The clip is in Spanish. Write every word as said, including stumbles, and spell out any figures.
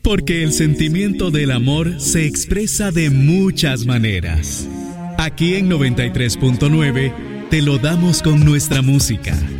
Porque el sentimiento del amor se expresa de muchas maneras. Aquí en noventa y tres punto nueve te lo damos con nuestra música.